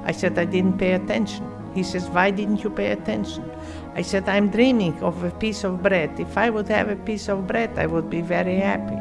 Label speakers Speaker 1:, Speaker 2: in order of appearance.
Speaker 1: I said, I didn't pay attention. He says, why didn't you pay attention? I said, I'm dreaming of a piece of bread. If I would have a piece of bread, I would be very happy.